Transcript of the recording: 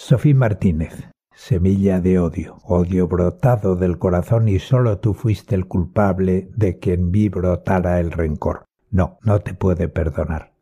Sofía Martínez, semilla de odio, odio brotado del corazón y solo tú fuiste el culpable de que en mí brotara el rencor. No, no te puede perdonar.